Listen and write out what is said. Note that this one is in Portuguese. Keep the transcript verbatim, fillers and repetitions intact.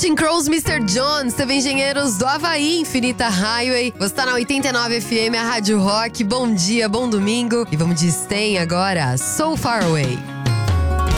Counting Crows, mister Jones, teve Engenheiros do Havaí, Infinita Highway. Você tá na oitenta e nove F M, a Rádio Rock. Bom dia, bom domingo. E vamos de Stain agora, So Far Away.